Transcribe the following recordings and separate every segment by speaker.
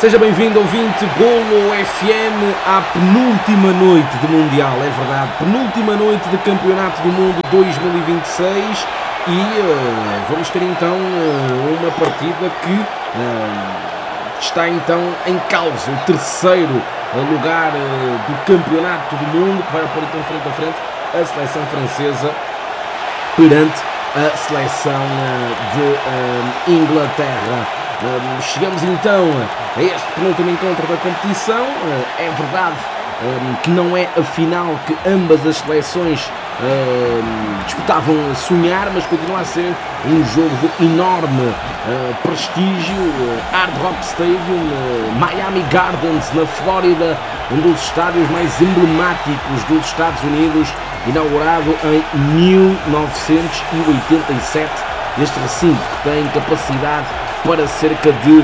Speaker 1: Seja bem-vindo, ouvinte Golo FM, à penúltima noite de Mundial, é verdade, penúltima noite de Campeonato do Mundo 2026 e vamos ter então uma partida que está então em causa, o terceiro lugar do Campeonato do Mundo, que vai pôr então frente a frente a seleção francesa perante a seleção de Inglaterra. Chegamos então a este penúltimo encontro da competição. É verdade que não é a final que ambas as seleções disputavam sonhar, mas continua a ser um jogo de enorme prestígio. Hard Rock Stadium, Miami Gardens, na Flórida, um dos estádios mais emblemáticos dos Estados Unidos, inaugurado em 1987. Este recinto que tem capacidade para cerca de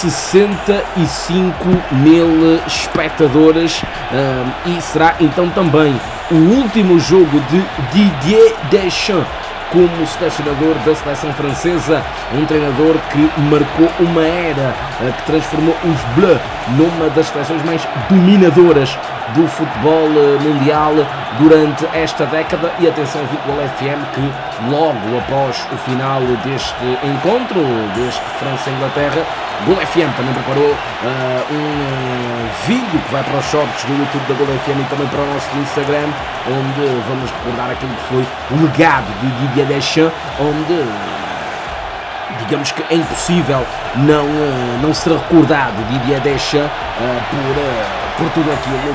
Speaker 1: 65 mil espectadores e será então também o último jogo de Didier Deschamps como selecionador da seleção francesa, um treinador que marcou uma era, que transformou os Bleus numa das seleções mais dominadoras do futebol mundial durante esta década. E atenção, Golo FM, que logo após o final deste encontro, deste França-Inglaterra, Golo FM também preparou um vídeo que vai para os shorts do YouTube da Golo FM e também para o nosso Instagram, onde vamos recordar aquilo que foi o legado de Didier Deschamps, onde digamos que é impossível não ser recordado Didier Deschamps por tudo aquilo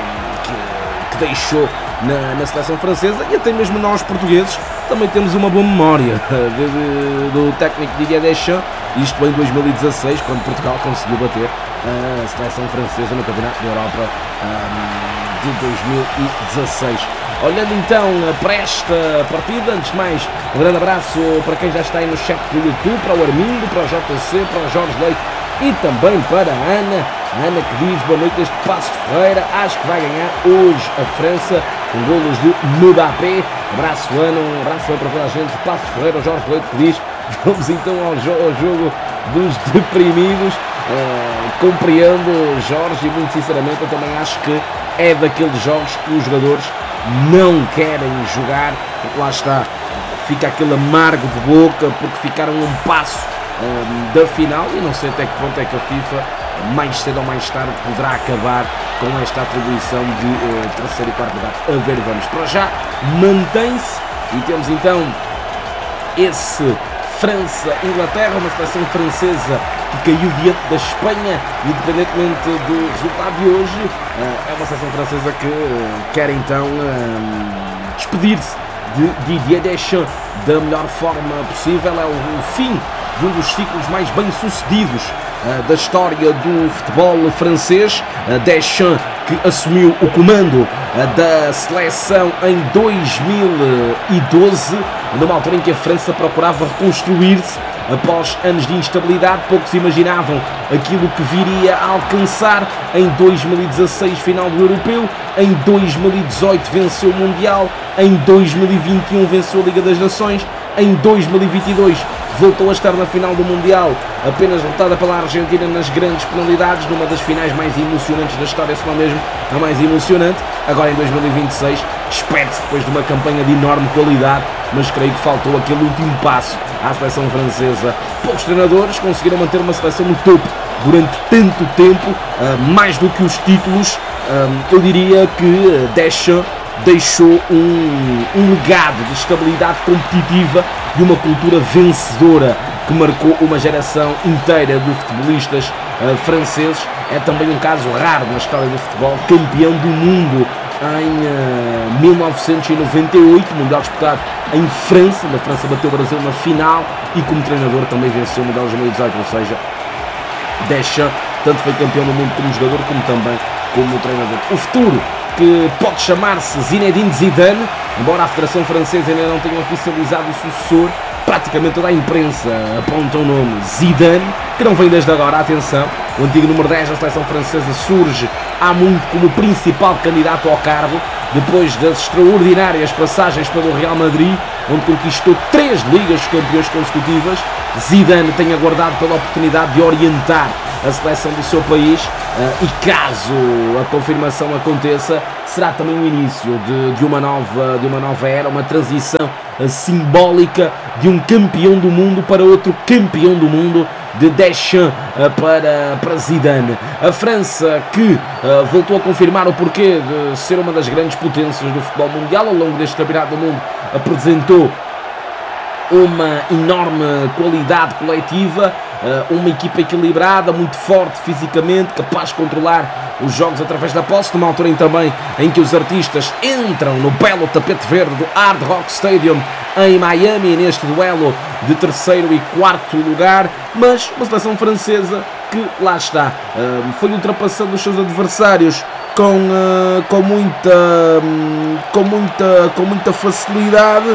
Speaker 1: que deixou na seleção francesa. E até mesmo nós portugueses também temos uma boa memória do técnico Didier Deschamps, isto em 2016, quando Portugal conseguiu bater a seleção francesa no Campeonato da Europa de 2016. Olhando então para esta partida, antes de mais, um grande abraço para quem já está aí no chat do YouTube, para o Armindo, para o JC, para o Jorge Leite e também para a Ana que diz: boa noite deste Passos de Ferreira, acho que vai ganhar hoje a França com golos de Mbappé. Abraço Ana, um abraço para toda a gente de Passos de Ferreira. O Jorge Leite que diz: vamos então ao jogo dos deprimidos. Compreendo, Jorge, e muito sinceramente eu também acho que é daqueles jogos que os jogadores não querem jogar, porque lá está, fica aquele amargo de boca porque ficaram um passo da final, e não sei até que ponto é que a FIFA mais cedo ou mais tarde poderá acabar com esta atribuição de terceiro e quarto lugar. A ver, vamos. Para já mantém-se e temos então esse França-Inglaterra, uma seleção francesa que caiu diante da Espanha, independentemente do resultado de hoje. É uma seleção francesa que quer então despedir-se de Didier Deschamps da melhor forma possível. É o fim de um dos ciclos mais bem-sucedidos da história do futebol francês. Deschamps, que assumiu o comando da seleção em 2012, numa altura em que a França procurava reconstruir-se após anos de instabilidade. Poucos imaginavam aquilo que viria a alcançar. Em 2016, final do Europeu. Em 2018, venceu o Mundial. Em 2021, venceu a Liga das Nações. Em 2022, voltou a estar na final do Mundial, apenas derrotada pela Argentina nas grandes penalidades, numa das finais mais emocionantes da história, se não mesmo a mais emocionante. Agora em 2026, espera-se, depois de uma campanha de enorme qualidade, mas creio que faltou aquele último passo à seleção francesa. Poucos treinadores conseguiram manter uma seleção no topo durante tanto tempo, mais do que os títulos. Eu diria que Deschamps deixou um legado de estabilidade competitiva e uma cultura vencedora que marcou uma geração inteira de futebolistas franceses. É também um caso raro na história do futebol, campeão do mundo em 1998, Mundial disputado em França. A França bateu o Brasil na final e como treinador também venceu o Mundial de 2018, ou seja, Deschamps tanto foi campeão do mundo como jogador como também como treinador. O futuro, que pode chamar-se Zinedine Zidane, embora a Federação Francesa ainda não tenha oficializado o sucessor, praticamente toda a imprensa aponta o nome Zidane, que não vem desde agora. Atenção, o antigo número 10 da seleção francesa surge há muito como principal candidato ao cargo, depois das extraordinárias passagens pelo Real Madrid, onde conquistou 3 Ligas dos Campeões consecutivas. Zidane tem aguardado pela oportunidade de orientar a seleção do seu país, e caso a confirmação aconteça, será também o início de uma nova era, uma transição simbólica de um campeão do mundo para outro campeão do mundo, de Deschamps para Zidane. A França que voltou a confirmar o porquê de ser uma das grandes potências do futebol mundial ao longo deste campeonato do mundo, apresentou uma enorme qualidade coletiva, uma equipa equilibrada, muito forte fisicamente, capaz de controlar os jogos através da posse, numa altura também em que os artistas entram no belo tapete verde do Hard Rock Stadium em Miami, neste duelo de terceiro e quarto lugar, mas uma seleção francesa que, lá está, foi ultrapassando os seus adversários com muita facilidade,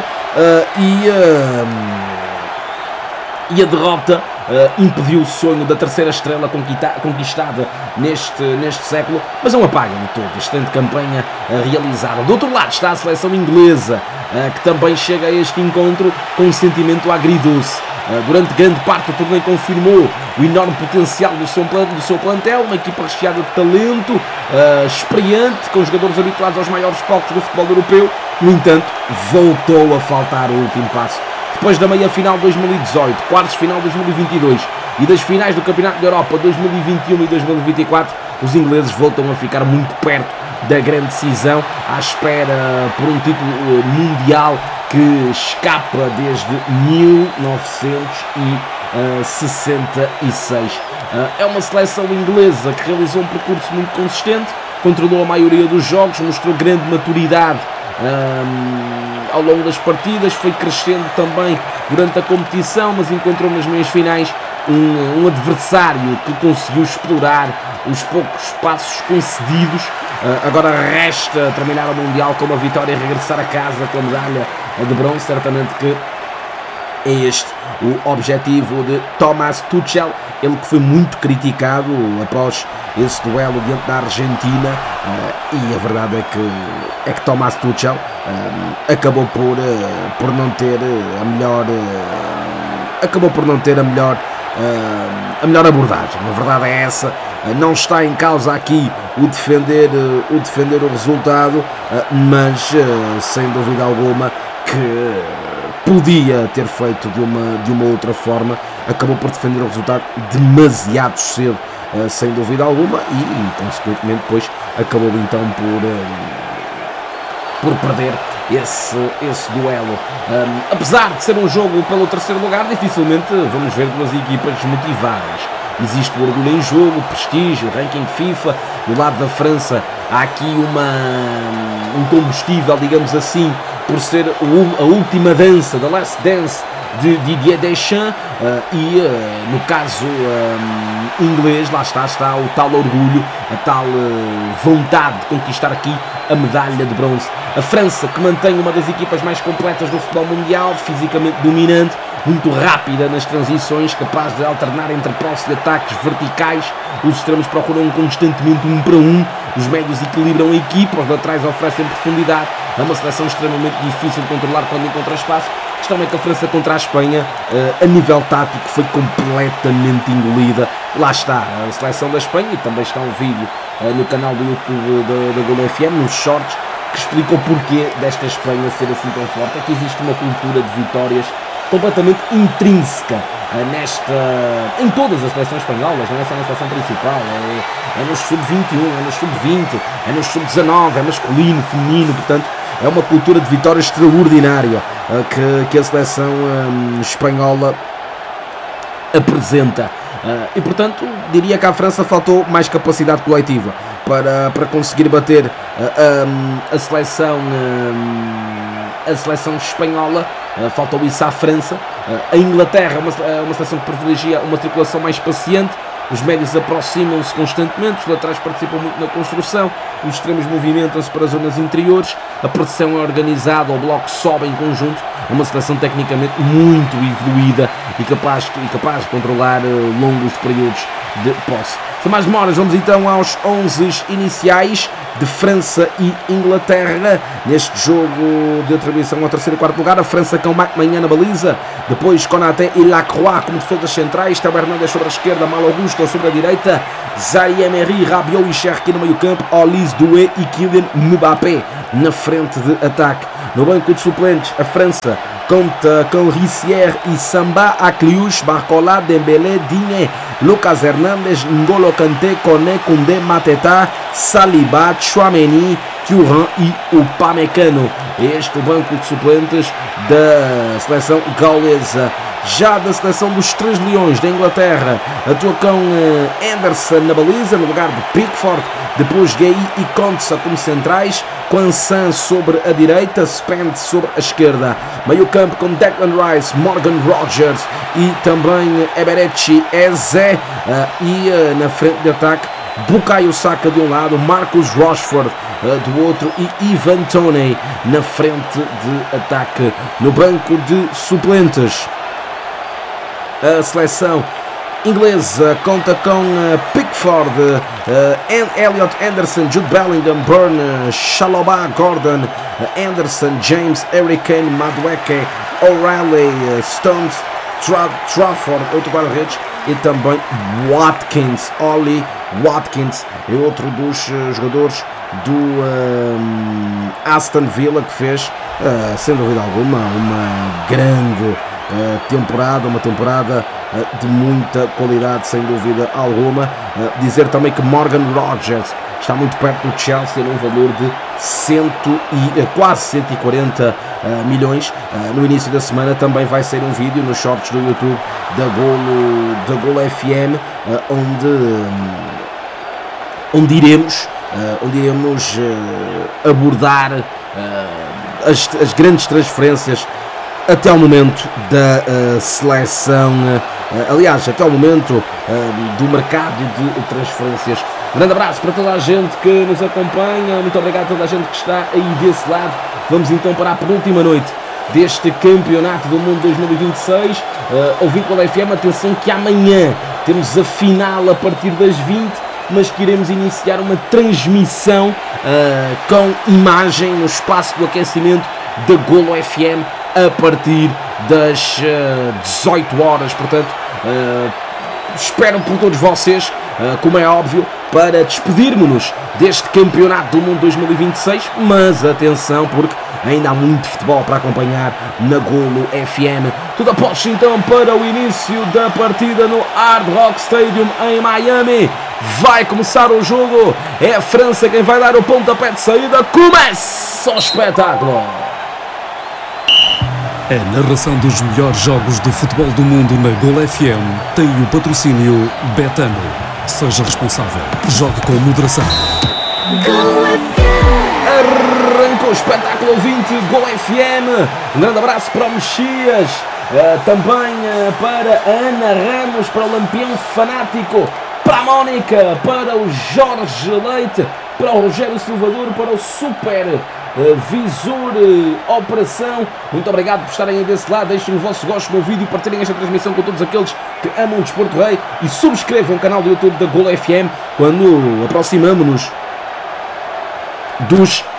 Speaker 1: e a derrota impediu o sonho da terceira estrela conquistada neste século, mas não apaga de todo a excelente campanha realizada. Do outro lado está a seleção inglesa, que também chega a este encontro com um sentimento agridoce. Durante grande parte do torneio confirmou o enorme potencial do seu plantel, uma equipa recheada de talento, experiente, com jogadores habituados aos maiores palcos do futebol europeu. No entanto, voltou a faltar o último passo. Depois da meia-final de 2018, quartos de final de 2022 e das finais do Campeonato da Europa 2021 e 2024, os ingleses voltam a ficar muito perto da grande decisão, à espera por um título mundial que escapa desde 1966. É uma seleção inglesa que realizou um percurso muito consistente, controlou a maioria dos jogos, mostrou grande maturidade ao longo das partidas, foi crescendo também durante a competição, mas encontrou nas meias finais um adversário que conseguiu explorar os poucos passos concedidos. Agora resta terminar o Mundial com uma vitória e regressar a casa com a medalha de bronze. Certamente que é este o objetivo de Thomas Tuchel, ele que foi muito criticado após esse duelo diante da Argentina, e a verdade é que Thomas Tuchel acabou por não ter a melhor abordagem. A verdade é essa. Não está em causa aqui o defender o resultado, mas sem dúvida alguma que podia ter feito de uma outra forma. Acabou por defender o resultado demasiado cedo, sem dúvida alguma, e consequentemente depois acabou então por perder esse duelo. Apesar de ser um jogo pelo terceiro lugar, dificilmente vamos ver duas equipas desmotivadas. Existe o orgulho em jogo, o prestígio, o ranking FIFA. Do lado da França há aqui um combustível, digamos assim, por ser a última dança, the last dance de Didier Deschamps, e no caso inglês, lá está o tal orgulho, a tal vontade de conquistar aqui a medalha de bronze. A França, que mantém uma das equipas mais completas do futebol mundial, fisicamente dominante, muito rápida nas transições, capaz de alternar entre posse e ataques verticais. Os extremos procuram constantemente um para um, os médios equilibram a equipa, os laterais oferecem profundidade. É uma seleção extremamente difícil de controlar quando encontra espaço. A questão é que a França contra a Espanha, a nível tático, foi completamente engolida. Lá está a seleção da Espanha, e também está um vídeo no canal do YouTube da Gol FM, nos shorts, que explica o porquê desta Espanha ser assim tão forte. É que existe uma cultura de vitórias completamente intrínseca em todas as seleções espanholas, não é só na seleção principal, é nos sub-21, é nos sub-20, é nos sub-19, é masculino, feminino. Portanto, é uma cultura de vitória extraordinária que a seleção espanhola apresenta. E portanto, diria que à França faltou mais capacidade coletiva para conseguir bater a seleção espanhola. Faltou isso à França. A Inglaterra é uma seleção que privilegia uma tripulação mais paciente. Os médios aproximam-se constantemente, os laterais participam muito na construção, os extremos movimentam-se para as zonas interiores, a pressão é organizada, o bloco sobe em conjunto. É uma seleção tecnicamente muito evoluída e capaz de controlar longos períodos de posse. Sem mais demoras, vamos então aos 11 iniciais de França e Inglaterra neste jogo de atribuição ao terceiro e quarto lugar. A França com McMahon na baliza, depois Konaté e Lacroix como defesas centrais, Théo Hernandes sobre a esquerda, Mal Augusto sobre a direita, Zaire Emery, Rabiot e Cherki no meio campo, Olise, Doué e Kylian Mbappé na frente de ataque. No banco de suplentes, a França conta com Rissière e Samba, Akliouche, Barcola, Dembélé, Digne, Lucas Hernandes, N'Golo Kanté, Koné, Koundé, Mateta, Saliba, Tchouaméni, Thuram e Upamecano. Este banco de suplentes da seleção gaulesa. Já da seleção dos Três Leões da Inglaterra, atua com Anderson na baliza, no lugar de Pickford, depois Gueye e Konsa como centrais, Quansah sobre a direita, Spence sobre a esquerda. Meio campo com Declan Rice, Morgan Rogers e também Eberechi Eze, e na frente de ataque Bukayo Saka de um lado, Marcus Rashford do outro e Ivan Toney na frente de ataque. No banco de suplentes, a seleção inglesa conta com Pickford, Elliot Anderson, Jude Bellingham, Burn, Chalobah, Gordon, Anderson, James, Harry Kane, Madueke, O'Reilly, Stones, Trafford, outro guarda-redes, e também Watkins. Ollie Watkins é outro dos jogadores do Aston Villa, que fez, sem dúvida alguma, uma grande temporada, uma temporada de muita qualidade, sem dúvida alguma. Dizer também que Morgan Rogers está muito perto do Chelsea num valor de quase 140 milhões. No início da semana também vai sair um vídeo nos shorts do YouTube da Golo FM, onde iremos abordar as grandes transferências até ao momento da seleção, aliás, até ao momento do mercado de transferências. Um grande abraço para toda a gente que nos acompanha, muito obrigado a toda a gente que está aí desse lado. Vamos então para a penúltima noite deste Campeonato do Mundo 2026. Ouvinte pela FM, atenção que amanhã temos a final a partir das 20, mas que iremos iniciar uma transmissão com imagem no espaço do aquecimento da Golo FM a partir das 18 horas, portanto espero por todos vocês, como é óbvio, para despedirmos-nos deste Campeonato do Mundo 2026, mas atenção, porque ainda há muito futebol para acompanhar na Golo FM. Tudo após então para o início da partida no Hard Rock Stadium em Miami. Vai começar o jogo, é a França quem vai dar o pontapé de saída. Começa o espetáculo!
Speaker 2: A narração dos melhores jogos de futebol do mundo na Golo FM tem o patrocínio Betano. Seja responsável. Jogue com moderação.
Speaker 1: Arrancou o espetáculo ouvinte Golo FM. Um grande abraço para o Mexias, também para a Ana Ramos, para o Lampião Fanático, para a Mónica, para o Jorge Leite, para o Rogério Salvador, para o Super Visor Operação. Muito obrigado por estarem aí desse lado. Deixem o vosso gosto no vídeo, partilhem esta transmissão com todos aqueles que amam o Desporto Rei e subscrevam o canal do YouTube da Golo FM quando aproximamos-nos dos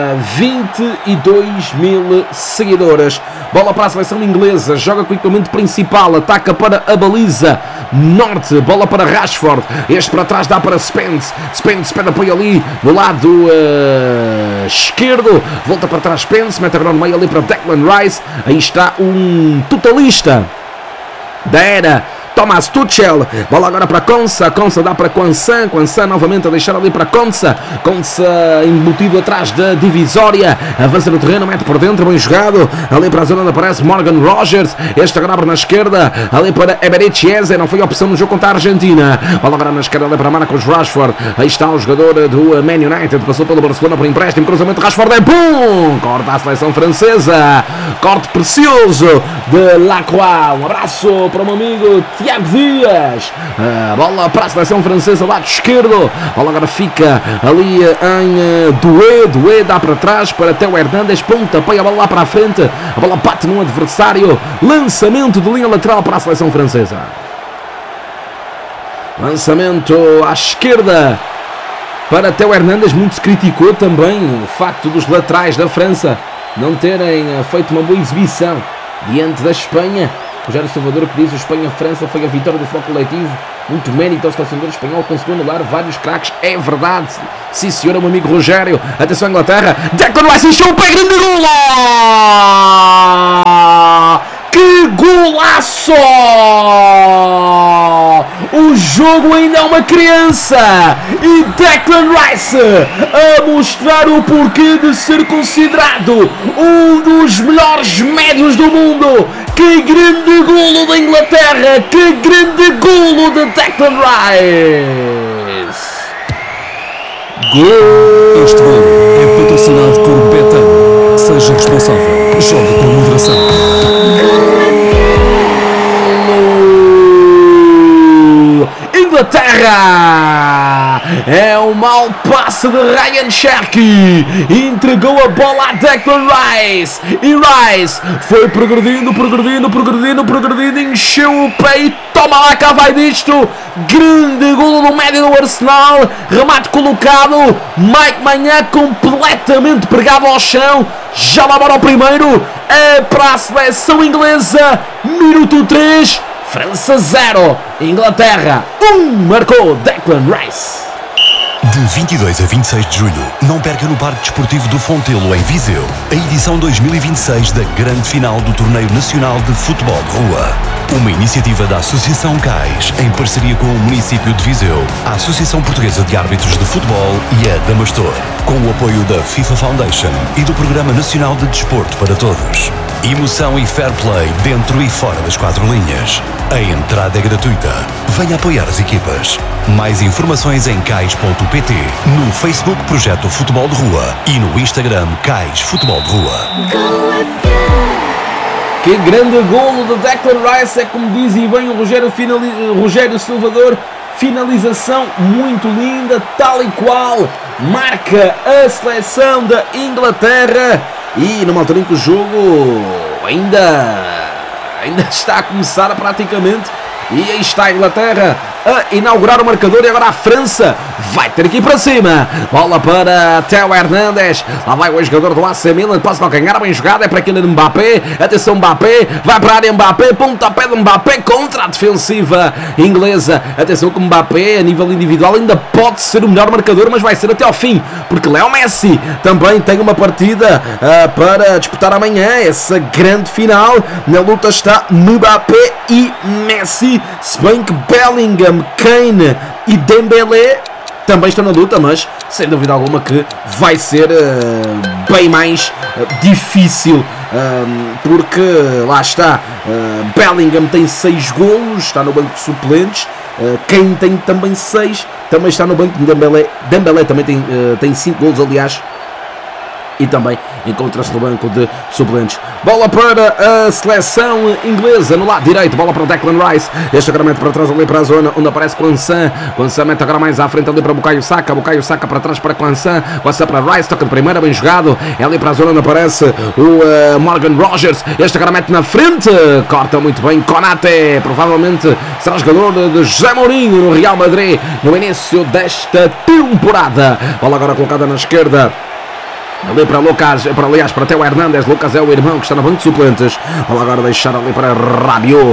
Speaker 1: 22 mil seguidores. Bola para a seleção inglesa, joga com o equipamento principal, ataca para a baliza norte, bola para Rashford, este para trás dá para Spence pede apoio ali no lado esquerdo, volta para trás Spence, mete agora no meio ali para Declan Rice, aí está um totalista da era Thomas Tuchel, bola agora para Konsa dá para Quansah novamente a deixar ali para Konsa embutido atrás da divisória, avança no terreno, mete por dentro, bem jogado, ali para a zona onde aparece Morgan Rogers, este agora abre na esquerda, ali para Eberechi Eze, não foi opção no jogo contra a Argentina, bola agora na esquerda ali para Marcus Rashford, aí está o jogador do Man United, passou pelo Barcelona por empréstimo, cruzamento, Rashford é bom, corta a seleção francesa, corte precioso de Lacroix. Um abraço para o meu amigo Tiago Dias, bola para a seleção francesa, lado esquerdo, bola agora fica ali em Doué dá para trás para Théo Hernandes, pontapé a bola lá para a frente, a bola bate num adversário, lançamento de linha lateral para a seleção francesa. Lançamento à esquerda para Theo Hernandes. Muito se criticou também o facto dos laterais da França não terem feito uma boa exibição diante da Espanha. Rogério Salvador que diz: a Espanha-França foi a vitória do futebol coletivo, muito mérito ao selecionador espanhol, conseguiu anular vários craques. É verdade, sim senhor, meu amigo Rogério. Atenção à Inglaterra, Declan Rice encheu o pé, grande golo! Que golaço! O jogo ainda é uma criança e Declan Rice a mostrar o porquê de ser considerado um dos melhores médios do mundo. Que grande golo da Inglaterra! Que grande golo de Declan Rice!
Speaker 2: Gol! Este golo é patrocinado por Betano. Seja responsável. Jogue com moderação.
Speaker 1: Inglaterra! É um mau passe de Ryan Cherky, entregou a bola a Declan Rice e Rice foi progredindo, encheu o pé e toma lá, cá vai disto. Grande golo no médio do Arsenal, remate colocado, Mike Maignan completamente pregado ao chão. Já lá bora o primeiro, é para a seleção inglesa, minuto 3, França 0, Inglaterra 1, marcou Declan Rice.
Speaker 3: De 22 a 26 de julho, não perca no Parque Desportivo do Fontelo, em Viseu, a edição 2026 da grande final do Torneio Nacional de Futebol de Rua. Uma iniciativa da Associação CAIS, em parceria com o município de Viseu, a Associação Portuguesa de Árbitros de Futebol e a Damastor, com o apoio da FIFA Foundation e do Programa Nacional de Desporto para Todos. Emoção e fair play dentro e fora das 4 linhas. A entrada é gratuita. Venha apoiar as equipas. Mais informações em cais.pt, no Facebook Projeto Futebol de Rua e no Instagram Cais Futebol de Rua.
Speaker 1: Que grande golo de Declan Rice, é como diz e bem o Rogério Salvador. Finalização muito linda, tal e qual marca a seleção da Inglaterra. E numa altura em que o jogo ainda está a começar praticamente. E aí está a Inglaterra a inaugurar o marcador e agora a França vai ter aqui para cima. Bola para Theo Hernandes. Lá vai o jogador do AC Milan. Passa para calcanhar, bem jogado. É para aquele Mbappé. Atenção, Mbappé. Vai para a área Mbappé. Pontapé de Mbappé contra a defensiva inglesa. Atenção que o Mbappé, a nível individual, ainda pode ser o melhor marcador, mas vai ser até ao fim. Porque Leo Messi também tem uma partida para disputar amanhã. Essa grande final. Na luta está Mbappé e Messi. Se bem que Bellingham, Kane e Dembélé também estão na luta, mas sem dúvida alguma que vai ser bem mais difícil, porque lá está, Bellingham tem 6 golos, está no banco de suplentes, Kane tem também 6, também está no banco de Dembélé também tem 5 golos, aliás, e também encontra-se no banco de suplentes. Bola para a seleção inglesa no lado direito, bola para Declan Rice. Este agora mete para trás ali para a zona onde aparece Quansah. Quansah mete agora mais à frente ali para Bukayo Saka. Bukayo Saka para trás para Quansah. Quansah para Rice, toca de primeira, bem jogado. É ali para a zona onde aparece o Morgan Rogers. Este agora mete na frente, corta muito bem Konaté. Provavelmente será jogador de José Mourinho no Real Madrid no início desta temporada. Bola agora colocada na esquerda. Ali para Lucas, aliás, para Theo Hernandes. Lucas é o irmão que está no banco de suplentes. Vou agora deixar ali para Rabiot.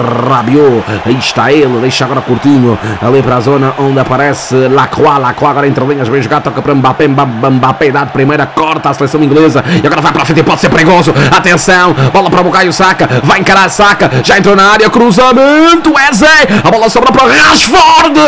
Speaker 1: Aí está ele, deixa agora curtinho. Ali para a zona onde aparece Lacroix agora entre linhas, bem jogado, toca para Mbappé dá de primeira, corta a seleção inglesa. E agora vai para a frente e pode ser perigoso. Atenção, bola para Bukayo Saka. Vai encarar a Saka, já entrou na área, cruzamento, Eze. A bola sobra para Rashford.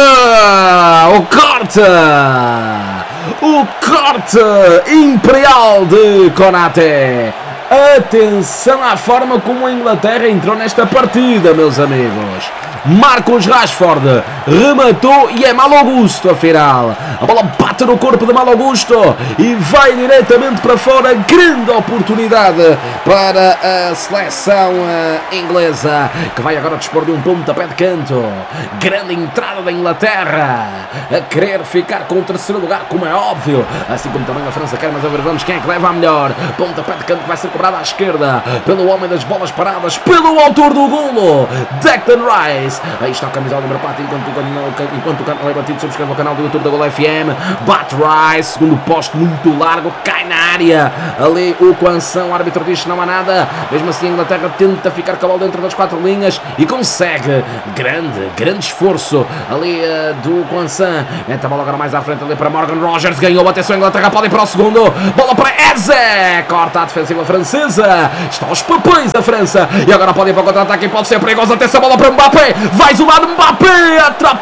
Speaker 1: O corte imperial de Konaté. Atenção à forma como a Inglaterra entrou nesta partida, meus amigos. Marcus Rashford rematou e é Malo Gusto, afinal. A bola bate no corpo de Malo Gusto e vai diretamente para fora. Grande oportunidade para a seleção inglesa, que vai agora dispor de um pontapé de canto. Grande entrada da Inglaterra a querer ficar com o terceiro lugar, como é óbvio, assim como também a França quer, mas a ver, vamos quem é que leva a melhor. Pontapé de canto que vai ser cobrado à esquerda pelo homem das bolas paradas, pelo autor do golo, Declan Rice. Rice. Aí está a camisola número 4, enquanto o canal é batido, subscreve o canal do YouTube da Gol FM. Bate Rice, segundo poste muito largo, cai na área. Ali o Quansão, o árbitro diz que não há nada. Mesmo assim a Inglaterra tenta ficar com a bola dentro das 4 linhas e consegue. Grande esforço ali do Quansão. Mete a bola agora mais à frente ali para Morgan Rogers. Ganhou, atenção, a Inglaterra pode ir para o segundo. Bola para Eze. Corta a defensiva francesa. Está aos papéis a França. E agora pode ir para o contra-ataque e pode ser perigoso. Atenção, a bola para Mbappé. Vai isolado Mbappé.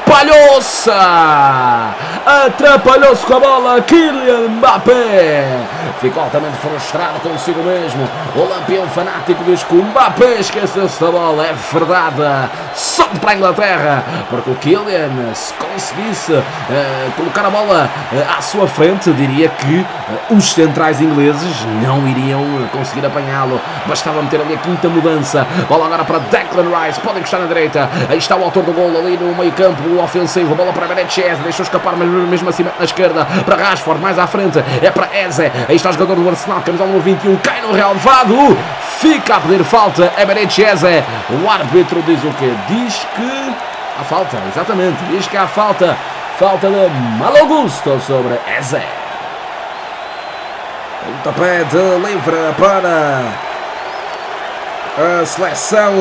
Speaker 1: Atrapalhou-se com a bola Kylian Mbappé. Ficou altamente frustrado consigo mesmo. O lampião fanático diz que o Mbappé esqueceu-se da bola. É verdade. Sorte para a Inglaterra. Porque o Kylian, se conseguisse colocar a bola à sua frente, diria que os centrais ingleses não iriam conseguir apanhá-lo. Bastava meter ali a quinta mudança. Bola agora para Declan Rice. Pode encostar na direita. Aí está o autor do gol ali no meio campo ofensivo. Bola para Benitez. Deixou escapar, mas mesmo assim na esquerda. Para Rashford, mais à frente. É para Eze. Aí está o jogador do Arsenal. Camisola número 21. Cai no relevado. Fica a pedir falta. É Benitez. O árbitro diz o quê? Diz que há falta. Exatamente. Diz que há falta. Falta de Malo Gusto sobre Eze. Pontapé de livre para a seleção.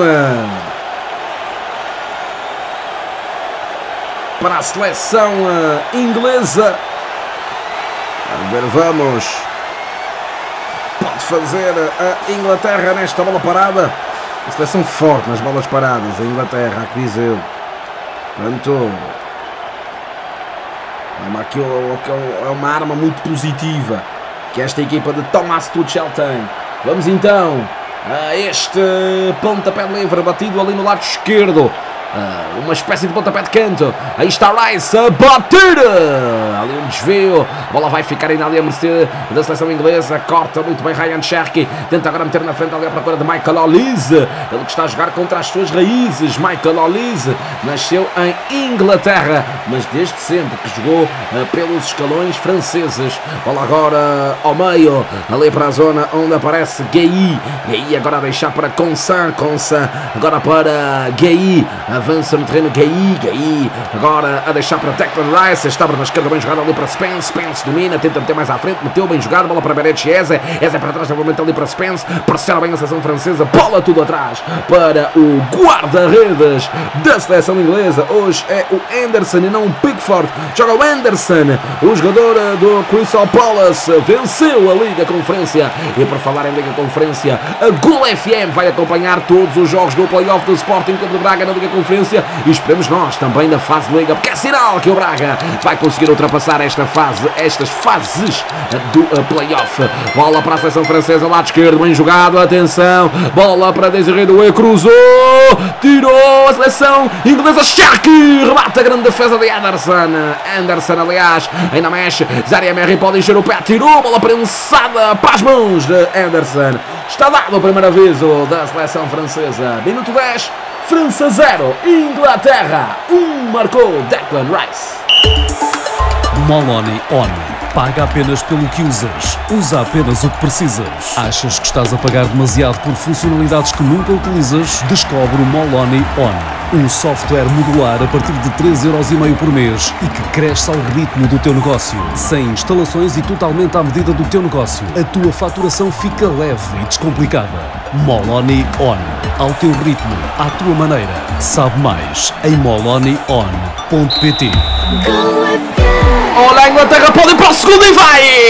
Speaker 1: Para a seleção inglesa. A ver, vamos. Pode fazer a Inglaterra nesta bola parada. A seleção forte nas bolas paradas. A Inglaterra, aqui diz eu. Portanto, aqui é uma arma muito positiva que esta equipa de Thomas Tuchel tem. Vamos então a este pontapé livre batido ali no lado esquerdo. Uma espécie de pontapé de canto. Aí está Rice a bater. Ali um desvio. A bola vai ficar ainda ali a mercê da seleção inglesa. Corta muito bem Ryan Cherky. Tenta agora meter na frente ali à procura de Michael Olise. Ele que está a jogar contra as suas raízes. Michael Olise nasceu em Inglaterra, mas desde sempre que jogou pelos escalões franceses. Bola agora ao meio. Ali para a zona onde aparece Gueye. Gueye agora a deixar para Consan. Consan agora para Gueye. Avança no terreno Gueye. Agora a deixar para Declan Rice. Está na esquerda, bem jogado ali para Spence. Spence domina, tenta meter mais à frente. Meteu bem jogado, bola para Benitez. Eze para trás, novamente ali para Spence. Pressiona bem a seleção francesa. Bola tudo atrás para o guarda-redes da seleção inglesa. Hoje é o Anderson e não o Pickford. Joga o Anderson, o jogador do Crystal Palace. Venceu a Liga Conferência. E por falar em Liga Conferência, a Gol FM vai acompanhar todos os jogos do play-off do Sporting Clube de Braga na Liga Conferência. E esperemos nós também na fase de Liga, porque é sinal que o Braga vai conseguir ultrapassar estas fases do play-off. Bola para a seleção francesa, lado esquerdo, bem jogado, atenção, bola para Desiré Doué, cruzou, tirou a seleção inglesa, Cherky, remata a grande defesa de Anderson, aliás, ainda mexe, Zaire-Emery pode encher o pé, tirou, bola prensada para as mãos de Anderson. Está dado o primeiro aviso da seleção francesa. Minuto 10, França 0, Inglaterra 1, marcou Declan Rice.
Speaker 2: Moloney On. Paga apenas pelo que usas. Usa apenas o que precisas. Achas que estás a pagar demasiado por funcionalidades que nunca utilizas? Descobre o Moloney On. Um software modular a partir de 3,5€ por mês e que cresce ao ritmo do teu negócio. Sem instalações e totalmente à medida do teu negócio. A tua faturação fica leve e descomplicada. Moloney On. Ao teu ritmo, à tua maneira. Sabe mais em moloneyon.pt.
Speaker 1: Olha, a Inglaterra pode ir para o segundo e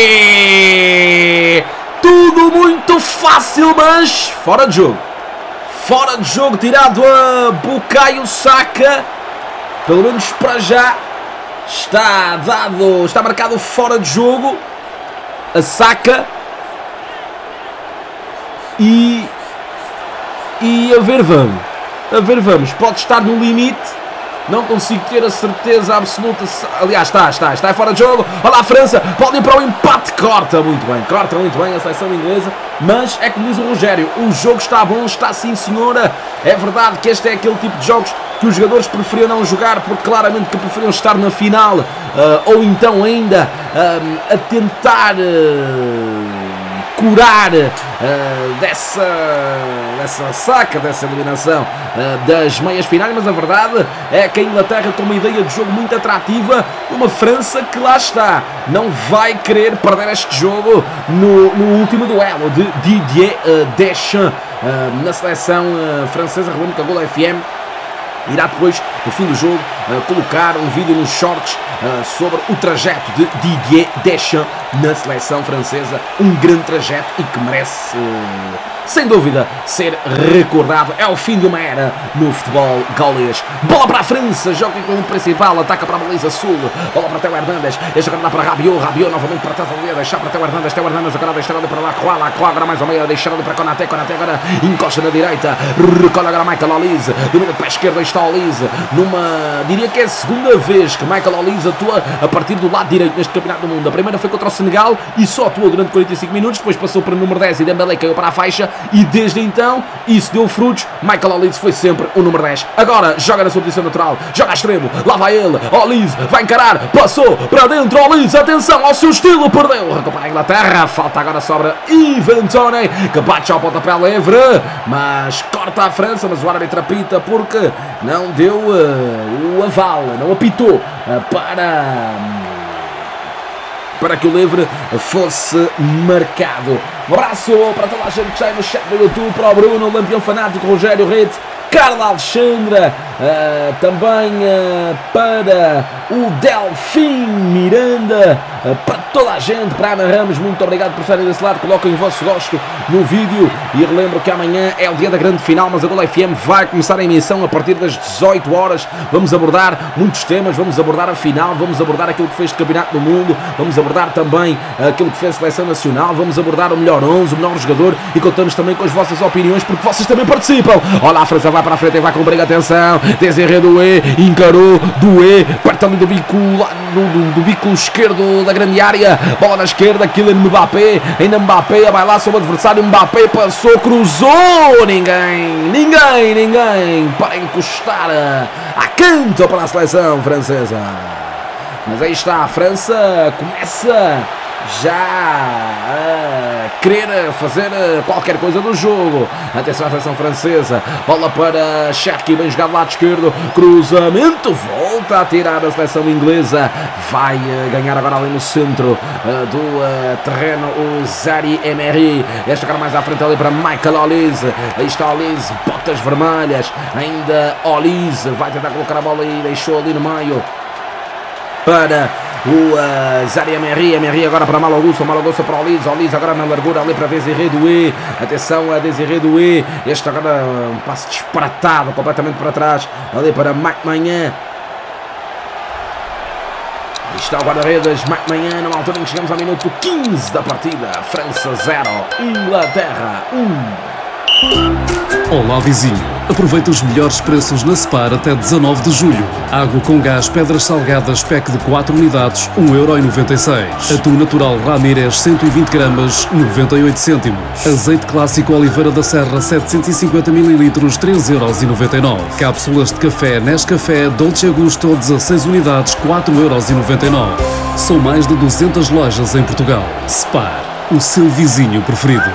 Speaker 1: vai! Tudo muito fácil, mas fora de jogo. Fora de jogo, tirado a Bukayo Saka. Pelo menos para já está marcado fora de jogo a Saka. E a ver vamos, pode estar no limite. Não consigo ter a certeza absoluta. Aliás, está fora de jogo. Olha a França, pode ir para o empate. Corta muito bem a seleção inglesa. Mas é como diz o Rogério, o jogo está bom, está sim senhora. É verdade que este é aquele tipo de jogos que os jogadores preferiam não jogar, porque claramente que preferiam estar na final, ou então ainda a tentar curar dessa saca, dessa eliminação das meias finais, mas a verdade é que a Inglaterra tem uma ideia de jogo muito atrativa, uma França que lá está, não vai querer perder este jogo no último duelo de Didier Deschamps na seleção francesa. Relembro que a Gol FM irá depois, no fim do jogo, colocar um vídeo nos shorts sobre o trajeto de Didier Deschamps na seleção francesa. Um grande trajeto e que merece, sem dúvida, ser recordado. É o fim de uma era no futebol gaulês. Bola para a França, joga com o principal, ataca para a baliza sul. Bola para Teo Hernandes, este agora dá para Rabiot novamente para trás, ali a deixar para Teo Hernandes agora deixar ali para Lacroix, agora mais ao meio, a deixar ali para Konaté agora encosta na direita, recolhe agora Michael Olise, domina para a esquerda, está Olise, diria que é a segunda vez que Michael Olise atua a partir do lado direito neste Campeonato do Mundo. A primeira foi contra o Senegal e só atuou durante 45 minutos, depois passou para o número 10 e Dembélé caiu para a faixa e desde então isso deu frutos. Michael Olise foi sempre o número 10. Agora joga na sua posição natural, joga a extremo, lá vai ele, Olise vai encarar, passou para dentro, Olise, atenção ao seu estilo, perdeu, recupera a Inglaterra, falta agora sobra Ivan Toney, que bate ao pontapé livre, mas corta a França, mas o árbitro apita porque não deu o aval, não apitou para que o livre fosse marcado. Um abraço para toda a gente que está aí no chat do YouTube, para o Bruno, o Lampião Fanático, Rogério Rete, Carla Alexandra, também para o Delfim Miranda, para toda a gente, para a Ana Ramos, muito obrigado por estarem desse lado, coloquem o vosso gosto no vídeo e relembro que amanhã é o dia da grande final, mas a Gol FM vai começar a emissão a partir das 18 horas, vamos abordar muitos temas, vamos abordar a final, vamos abordar aquilo que fez de Campeonato do Mundo, vamos abordar também aquilo que fez a Seleção Nacional, vamos abordar o melhor 11, o melhor jogador e contamos também com as vossas opiniões, porque vocês também participam. Olha, a França vai para a frente e vai com briga, atenção, Desiré Doué, encarou, Doué, parte ali do bico esquerdo da grande área, bola na esquerda, Kylian Mbappé, ainda Mbappé, vai lá sobre o adversário, Mbappé passou, cruzou, ninguém para encostar a canto para a seleção francesa. Mas aí está, a França começa já a querer fazer qualquer coisa do jogo. Atenção à seleção francesa, bola para Cherki, bem jogado lado esquerdo, cruzamento, volta a tirar a seleção inglesa, vai ganhar agora ali no centro do terreno o Zaire Emery, este agora mais à frente ali para Michael Olise, aí está Olise, botas vermelhas, ainda Olise, vai tentar colocar a bola e deixou ali no meio para o Zaire Emery agora para Malo Gusto para Olise agora na largura ali para Desiré Doué, atenção a Desiré Doué, este agora um passo disparatado completamente para trás, ali para Mike Maignan. Está o guarda-redes Mike Maignan, numa altura em que chegamos ao minuto 15 da partida. França 0, Inglaterra 1.
Speaker 2: Olá vizinho, aproveita os melhores preços na Spar até 19 de julho. Água com gás Pedras Salgadas pack de 4 unidades, 1,96€. Atum natural Ramírez 120 gramas, 98 cêntimos. Azeite clássico Oliveira da Serra 750 ml, 3,99€. Cápsulas de café Nescafé Dolce Gusto 16 unidades, 4,99€. São mais de 200 lojas em Portugal. Spar, o seu vizinho preferido.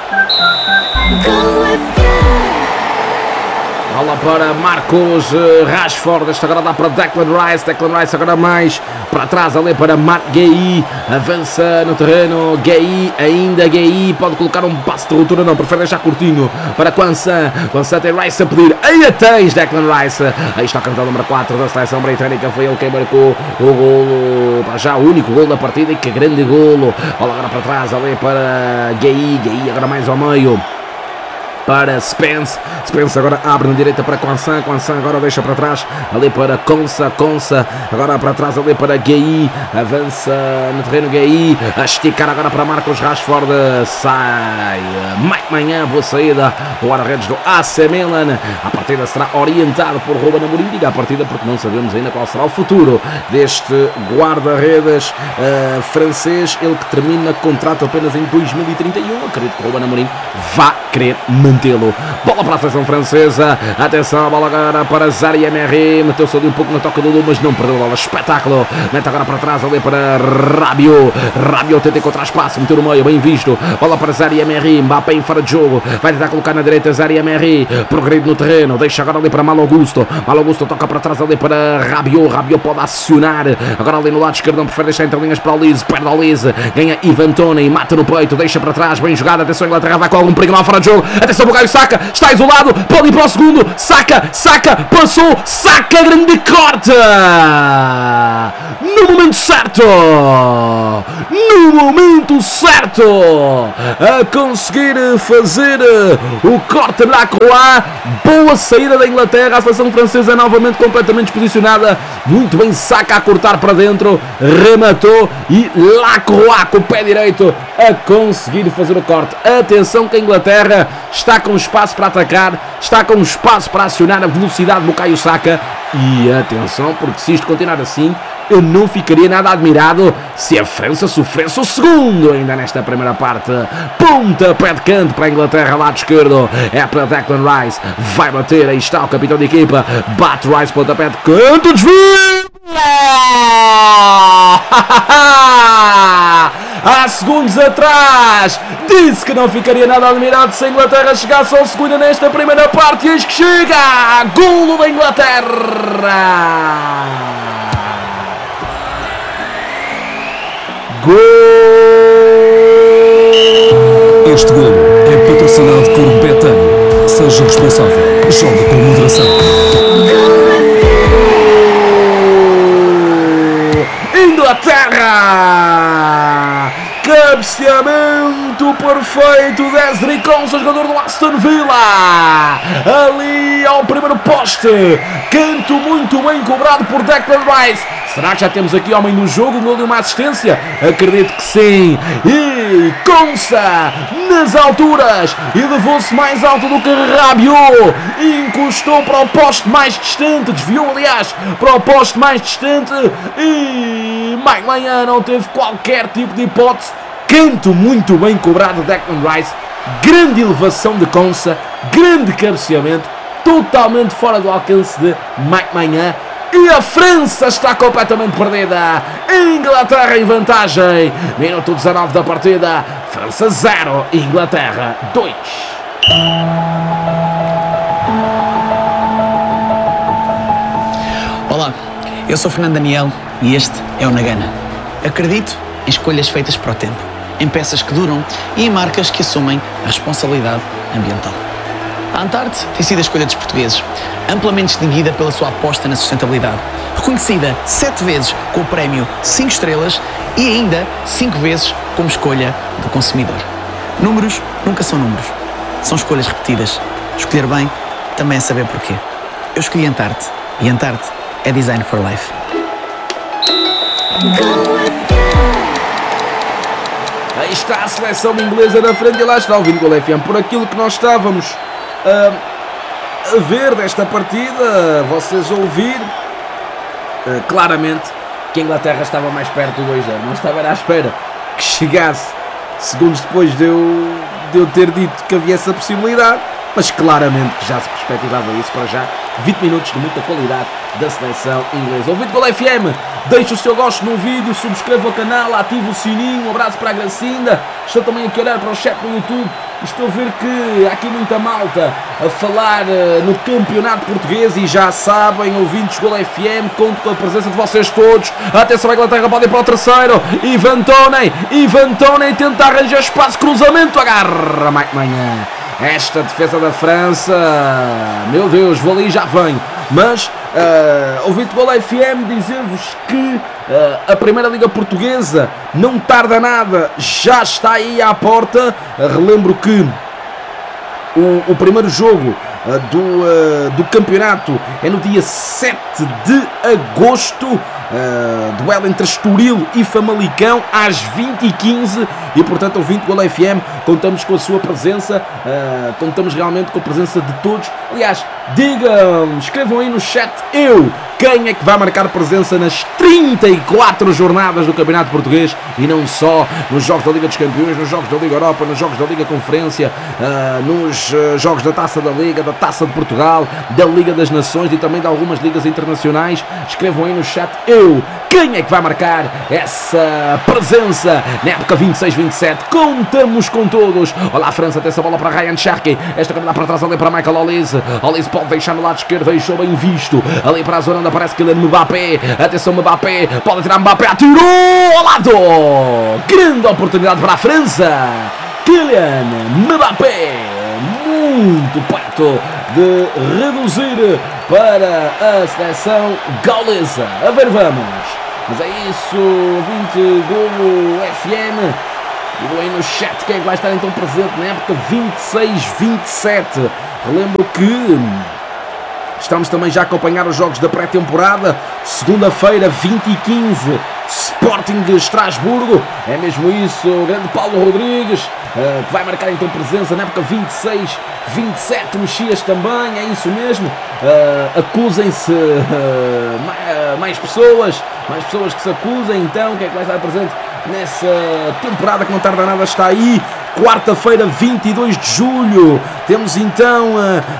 Speaker 1: Bola para Marcos Rashford, este agora dá para Declan Rice agora mais para trás ali para Marc Guéhi, avança no terreno, Guéhi, pode colocar um passo de ruptura, não, prefere deixar curtinho para Quansah tem Rice a pedir, aí tens Declan Rice, aí está o cantor número 4 da seleção britânica, foi ele quem marcou o golo, para já o único golo da partida, e que grande golo, bola agora para trás ali para Guéhi agora mais ao meio para Spence agora abre na direita para Quansah agora deixa para trás ali para Konsa agora para trás ali para Guéhi, avança no terreno Guéhi, a esticar agora para Marcos Rashford, sai Mike Maignan, boa saída, o guarda-redes do AC Milan. A partida será orientada por Ruben Amorim, diga a partida porque não sabemos ainda qual será o futuro deste guarda-redes francês, ele que termina contrato apenas em 2031, acredito que o Ruben Amorim vá querer manter Fontelo. Bola para a seleção francesa. Atenção, a bola agora para Zaire Emery. Meteu-se ali um pouco na toca do Lula, mas não perdeu a bola. Espetáculo. Mete agora para trás ali para Rabiot. Rabiot tenta encontrar espaço, meteu no meio, bem visto. Bola para Zaire Emery. Mbappé em fora de jogo. Vai tentar colocar na direita Zaire Emery. Progride no terreno. Deixa agora ali para Malo Gusto. Malo Gusto toca para trás ali para Rabiot. Rabiot pode acionar. Agora ali no lado esquerdo, não prefere deixar entre linhas para o Lise. Perde o Lise. Ganha Ivan Toney. Mata no peito. Deixa para trás. Bem jogada. Atenção, a Inglaterra vai com algum perigo lá fora de jogo. Atenção, Bukayo Saka. Está isolado. Pode ir para o segundo. Saka. Passou. Saka. Grande corte. No momento certo. No momento certo. A conseguir fazer o corte na Croácia. Boa saída da Inglaterra. A seleção francesa novamente completamente desposicionada. Muito bem, Saka a cortar para dentro. Rematou. E Lacroix com o pé direito a conseguir fazer o corte. Atenção que a Inglaterra está com espaço para atacar. Está com espaço para acionar a velocidade do Bukayo Saka. E atenção, porque se isto continuar assim, eu não ficaria nada admirado se a França sofresse o segundo ainda nesta primeira parte. Ponta pé de canto para a Inglaterra, lado esquerdo. É para Declan Rice. Vai bater, aí está o capitão de equipa. Bate Rice, ponta pé de canto. Desvio! Há segundos atrás disse que não ficaria nada admirado se a Inglaterra chegasse ao segundo nesta primeira parte. E eis que chega! Golo da Inglaterra! Gol!
Speaker 2: Este golo é patrocinado por Betano. Seja responsável. Jogue com moderação.
Speaker 1: Inglaterra! Cabeceamento perfeito. Desiree Konsa, jogador do Aston Villa. Ali ao primeiro poste. Canto muito bem cobrado por Declan Rice. Será que já temos aqui homem no jogo? Um gol de uma assistência? Acredito que sim. E Konsa nas alturas. E levou-se mais alto do que Rabiot. Encostou para o poste mais distante. Desviou, aliás, para o poste mais distante. E Mike Maignan não teve qualquer tipo de hipótese. Canto muito bem cobrado de Declan Rice. Grande elevação de Konsa. Grande cabeceamento. Totalmente fora do alcance de Mike Maignan. E a França está completamente perdida. Inglaterra em vantagem. Minuto 19 da partida. França 0, Inglaterra 2.
Speaker 4: Olá, eu sou Fernando Daniel e este é o Na Gana. Acredito em escolhas feitas para o tempo, em peças que duram e em marcas que assumem a responsabilidade ambiental. A Antarte tem sido a escolha dos portugueses, amplamente distinguida pela sua aposta na sustentabilidade, reconhecida 7 vezes com o prémio 5 estrelas e ainda 5 vezes como escolha do consumidor. Números nunca são números, são escolhas repetidas. Escolher bem também é saber porquê. Eu escolhi Antarte e Antarte é Design for Life.
Speaker 1: Aí está a seleção inglesa na frente e lá está o Vini Gol FM. Por aquilo que nós estávamos a ver desta partida, vocês ouvir claramente que a Inglaterra estava mais perto do 2-0. Não estava à espera que chegasse segundos depois de eu ter dito que havia essa possibilidade, mas claramente que já se perspectivava isso. Para já 20 minutos de muita qualidade da seleção inglesa. Ouvido Gol FM, deixe o seu gosto no vídeo, subscreva o canal, ative o sininho. Um abraço para a Gracinda. Estou também aqui a olhar para o chat no YouTube. Estou a ver que há aqui muita malta a falar no campeonato português e já sabem, ouvintes Gol FM, conto com a presença de vocês todos. Atenção, a Inglaterra pode ir para o terceiro. Ivan Toney tenta arranjar espaço, cruzamento, agarra Mike Maignan. Esta defesa da França, meu Deus, vou ali e já venho. Mas, ouvindo Gol FM, dizer-vos que a Primeira Liga Portuguesa não tarda nada, já está aí à porta. Relembro que o primeiro jogo do campeonato é no dia 7 de agosto. Duelo entre Estoril e Famalicão às 20h15 e portanto ouvinte Gol FM, contamos com a sua presença, contamos realmente com a presença de todos. Aliás, Digam, escrevam aí no chat quem é que vai marcar presença nas 34 jornadas do Campeonato Português e não só nos jogos da Liga dos Campeões, nos jogos da Liga Europa, nos jogos da Liga Conferência, nos jogos da Taça da Liga, da Taça de Portugal, da Liga das Nações e também de algumas ligas internacionais. Escrevam aí no chat quem é que vai marcar essa presença na época 26-27. Contamos com todos. Olá a França, tem essa bola para Ryan Cherki, esta corrida para trás ali para Michael Olise. Olise pode deixar no lado esquerdo, deixou bem visto ali para a zona onde aparece Kylian Mbappé. Atenção, Mbappé, pode tirar Mbappé, atirou ao lado, grande oportunidade para a França. Kylian Mbappé muito perto de reduzir para a seleção gaulesa. A ver, vamos. Mas é isso, 20 Golo FM. E aí no chat quem é que vai estar então presente na época 26-27. Relembro que estamos também já a acompanhar os jogos da pré-temporada. Segunda-feira, 20h15, Sporting de Estrasburgo. É mesmo isso, o grande Paulo Rodrigues, que vai marcar então presença na época 26-27. Mexias também, é isso mesmo. Acusem-se mais pessoas que se acusem. Então, quem é que vai estar presente nessa temporada que não tarda nada, está aí. Quarta-feira, 22 de julho, temos então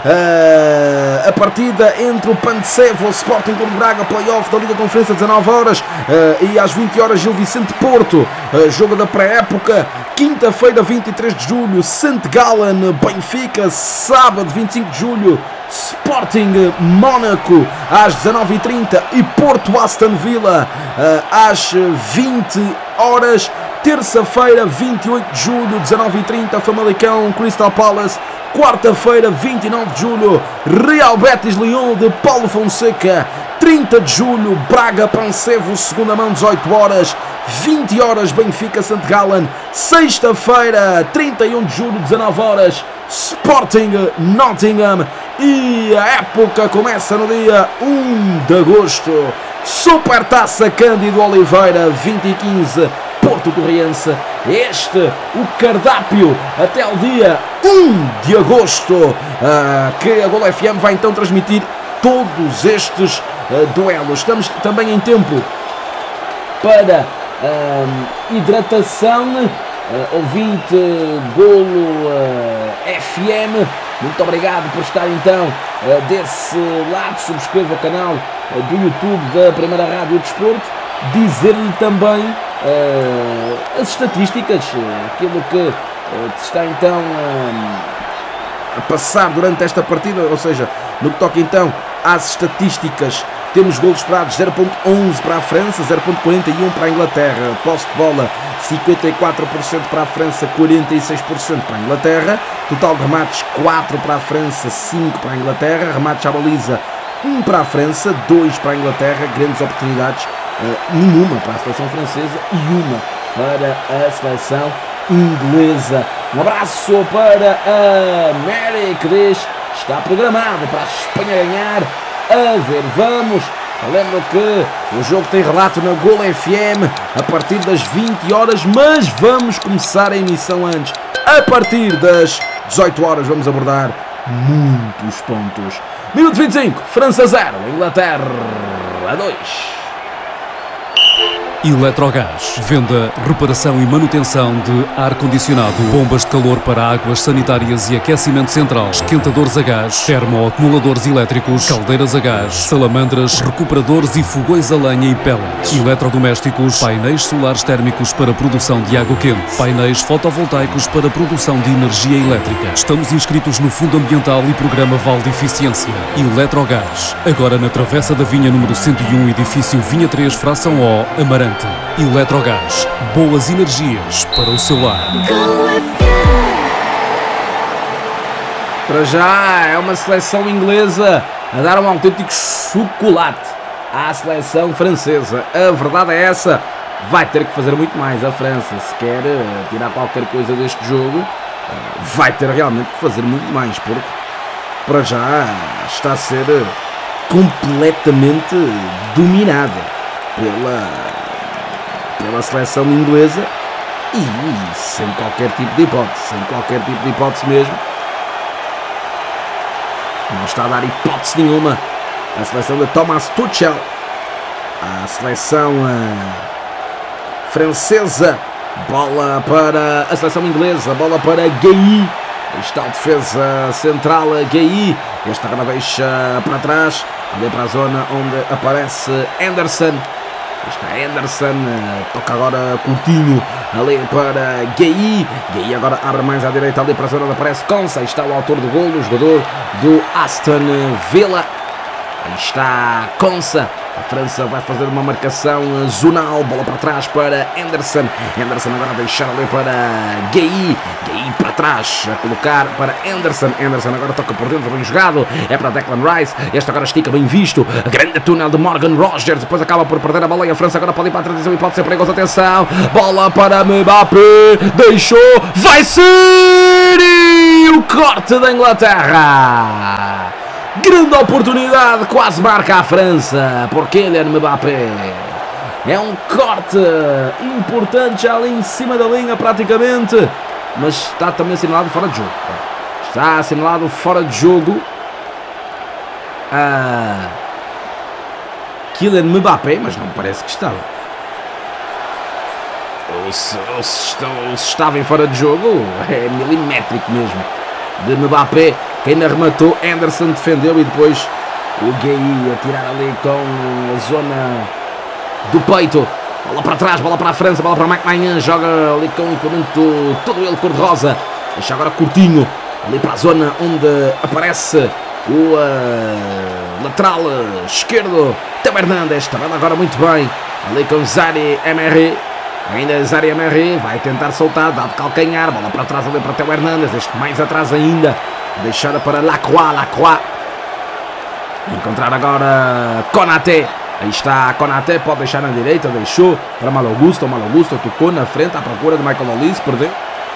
Speaker 1: a partida entre o Pansevo e o Sporting Clube Braga, play-off da Liga Conferência, 19 horas, e às 20 horas Gil Vicente Porto, jogo da pré-época. Quinta-feira, 23 de julho, St. Gallen Benfica. Sábado, 25 de julho, Sporting Mónaco às 19h30 e Porto Aston Villa às 20 horas. Terça-feira, 28 de julho, 19h30, Famalicão Crystal Palace. Quarta-feira, 29 de julho, Real Betis Lyon de Paulo Fonseca. 30 de julho, Braga Pansevo, segunda mão, 18 horas. 20 horas, Benfica St. Gallen. Sexta-feira, 31 de julho, 19 horas, Sporting Nottingham. E a época começa no dia 1 de agosto. Supertaça Cândido Oliveira, 20h15, Porto Torriense. O cardápio até ao dia 1 de agosto, que a Golo FM vai então transmitir todos estes duelos. Estamos também em tempo para hidratação. Ouvinte Golo FM, muito obrigado por estar então desse lado. Subscreva o canal do YouTube da Primeira Rádio Desporto. Dizer-lhe também as estatísticas, aquilo que se está então a passar durante esta partida, ou seja, no que toca então às estatísticas, temos golos esperados 0.11 para a França, 0.41 para a Inglaterra. Posse de bola 54% para a França, 46% para a Inglaterra. Total de remates 4 para a França, 5 para a Inglaterra. Remates à baliza 1 para a França, 2 para a Inglaterra. Grandes oportunidades, nenhuma para a seleção francesa e uma para a seleção inglesa. Um abraço para a Mary, que diz: está programado para a Espanha ganhar. A ver, vamos. Lembro que o jogo tem relato na Golo FM a partir das 20 horas, mas vamos começar a emissão antes. A partir das 18 horas vamos abordar muitos pontos. Minuto 25, França 0, Inglaterra 2.
Speaker 2: Eletrogás. Venda, reparação e manutenção de ar-condicionado, bombas de calor para águas sanitárias e aquecimento central, esquentadores a gás, termoacumuladores elétricos, caldeiras a gás, salamandras, recuperadores e fogões a lenha e pellets, eletrodomésticos, painéis solares térmicos para produção de água quente, painéis fotovoltaicos para produção de energia elétrica. Estamos inscritos no Fundo Ambiental e Programa Vale de Eficiência. Eletrogás. Agora na Travessa da Vinha número 101, edifício Vinha 3, fração O, Amarante. Eletrogás. Boas energias para o seu lar.
Speaker 1: Para já é uma seleção inglesa a dar um autêntico chocolate à seleção francesa. A verdade é essa. Vai ter que fazer muito mais a França. Se quer tirar qualquer coisa deste jogo, vai ter realmente que fazer muito mais, porque para já está a ser completamente dominada pela seleção inglesa e sem qualquer tipo de hipótese mesmo. Não está a dar hipótese nenhuma a seleção de Thomas Tuchel. A seleção francesa. Bola para a seleção inglesa. Bola para Gueye. Está a defesa central Gueye. Este agora deixa para trás. Ali para a zona onde aparece Henderson. Está Henderson, toca agora curtinho ali para Gueye. Gueye agora abre mais à direita ali para a zona onde aparece Konsa. Está o autor do gol, o jogador do Aston Villa. Aí está Konsa. A França vai fazer uma marcação zonal. Bola para trás para Henderson. Henderson agora a deixar ali para Gueye. Gueye para trás, a colocar para Henderson. Henderson agora toca por dentro, bem jogado. É para Declan Rice. Este agora estica, bem visto. A grande túnel de Morgan Rogers. Depois acaba por perder a bola e a França agora pode ir para a transição e pode ser perigoso. Atenção. Bola para Mbappé. Deixou. Vai ser! E o corte da Inglaterra. Grande oportunidade, quase marca a França por Kylian Mbappé. É um corte importante já ali em cima da linha praticamente, mas está também assinalado fora de jogo. Está assinalado fora de jogo Kylian Mbappé, mas não parece que estava. Ou se estava em fora de jogo, é milimétrico mesmo. De Mbappé, que ainda rematou, Henderson defendeu e depois o Gueye a tirar ali com a zona do peito. Bola para trás, bola para a França, bola para Mike Maignan, joga ali com o implemento todo ele cor-de-rosa. Deixa agora curtinho, ali para a zona onde aparece o lateral esquerdo, Theo Hernandes, tabela agora muito bem, ali com Zaire Emery. Ainda Zaire Emery vai tentar soltar, dá de calcanhar, bola para trás ali para Theo Hernandes, este mais atrás ainda, deixada para Lacroix. Encontrar agora Konaté, aí está Konaté, pode deixar na direita, deixou para Malo Gusto tocou na frente à procura de Michael Olise, perdeu.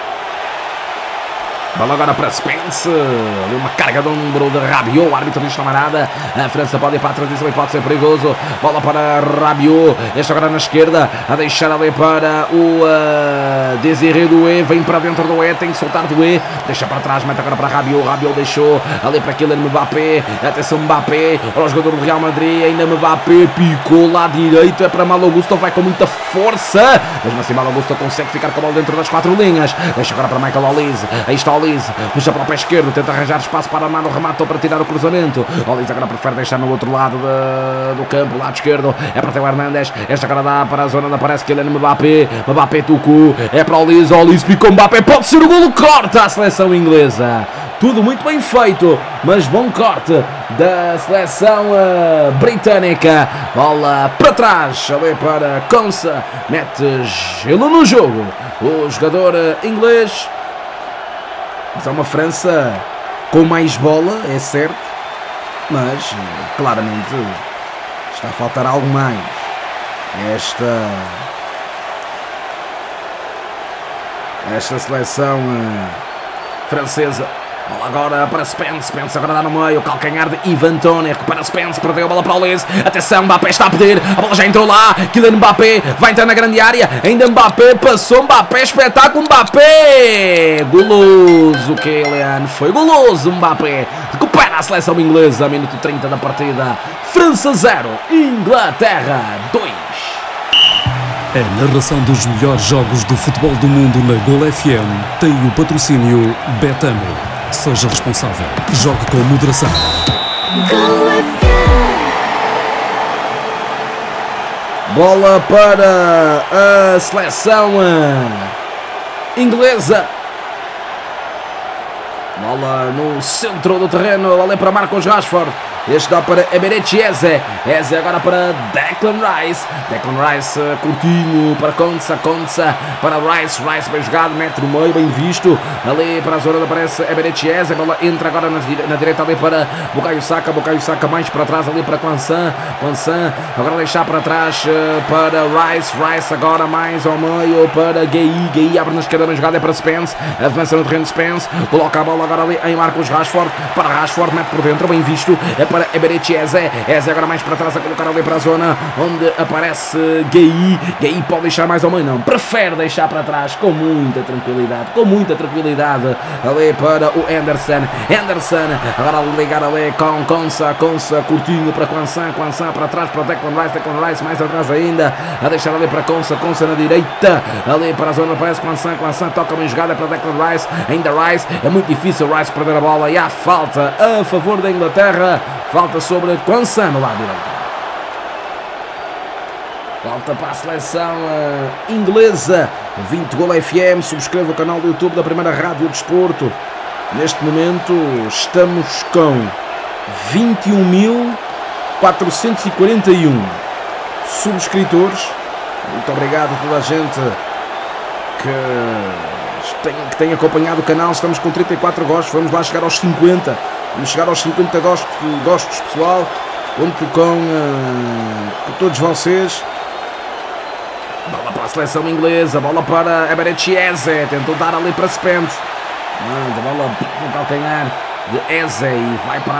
Speaker 1: Bola agora para Spence, ali uma carga de ombro de Rabiot, o árbitro diz camarada, a França pode ir para a transição e pode ser perigoso, bola para Rabiot, este agora na esquerda, a deixar ali para o Désiré Doué, vem para dentro do tem que soltar Doué, deixa para trás, mete agora para Rabiot deixou ali para Kylian Mbappé, atenção Mbappé, o jogador do Real Madrid, ainda Mbappé, picou lá direito, é para Malo Gusto, vai com muita força, mas assim Malo Gusto consegue ficar com a bola dentro das 4 linhas, deixa agora para Michael Olise, aí está Olise, puxa para o pé esquerdo, tenta arranjar espaço para Armando, rematou para tirar o cruzamento. Olise agora prefere deixar no outro lado do campo, lado esquerdo, é para Theo Hernandes, esta agora dá para a zona onde aparece Kylian Mbappé tocou, é para Olise picou Mbappé, pode ser o golo, corta a seleção inglesa. Tudo muito bem feito, mas bom corte da seleção britânica. Bola para trás, ali para Konsa, mete gelo no jogo, o jogador inglês. Mas é uma França com mais bola, é certo, mas claramente está a faltar algo mais. Esta seleção francesa. Bola agora para Spence agora dá no meio, calcanhar de Ivan Toney, recupera Spence, perdeu a bola para o Olise, atenção, Mbappé está a pedir, a bola já entrou lá, Kylian Mbappé vai entrar na grande área, ainda Mbappé, passou Mbappé, espetáculo Mbappé, goloso Kylian, foi goloso Mbappé, recupera a seleção inglesa, minuto 30 da partida, França 0, Inglaterra 2.
Speaker 2: A narração dos melhores jogos do futebol do mundo na Gol FM tem o patrocínio Betano. Seja responsável. Jogue com moderação.
Speaker 1: Bola para a seleção inglesa. Bola no centro do terreno, ali para Marcos Rashford. Este dá para Eberechi Eze. Eze agora para Declan Rice. Declan Rice curtinho para Konsa para Rice bem jogado, mete no meio, bem visto. Ali para a zona onde aparece Eberechi Eze. A bola entra agora na direita ali para Bukayo Saka mais para trás ali para Quansah. Agora deixar para trás para Rice agora mais ao meio para Gueye abre na esquerda, bem jogado, é para Spence. Avança no terreno de Spence. Coloca a bola agora ali em Marcos Rashford. Para Rashford, mete por dentro, bem visto. É para Eberechi Eze. Eze agora mais para trás a colocar ali para a zona onde aparece Gueye. Gueye pode deixar mais ao meio, não. Prefere deixar para trás com muita tranquilidade. Ali para o Henderson. Henderson agora a ligar ali com Konsa. Konsa curtinho para Kwanzaa para trás para Declan Rice mais atrás ainda. A deixar ali para Konsa na direita. Ali para a zona aparece Kwanzaa toca bem jogada para Declan Rice. Ainda Rice. É muito difícil Rice perder a bola e há falta a favor da Inglaterra. Falta sobre Kwanzaa no lado direito. Falta para a seleção inglesa. 20 Gol FM. Subscreva o canal do YouTube da Primeira Rádio Desporto. Neste momento estamos com 21.441 subscritores. Muito obrigado a toda a gente que tem acompanhado o canal. Estamos com 34 gostos. Vamos lá chegar aos 50. Vamos chegar aos 50 gostos, pessoal. Conto com todos vocês. Bola para a seleção inglesa. Bola para Eberechi Eze. Tentou dar ali para Spence. Manda bola no calcanhar de Eze e vai para